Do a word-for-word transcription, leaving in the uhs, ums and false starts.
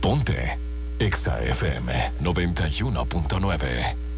Ponte Exa F M noventa y uno punto nueve.